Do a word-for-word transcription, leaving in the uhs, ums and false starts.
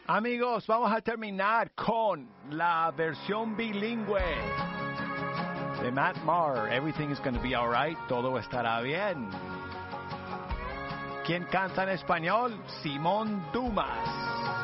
Amigos, vamos a terminar con la versión bilingüe de Matt Maher. Everything is going to be alright. Todo estará bien. ¿Quién canta en español? Simón Dumas.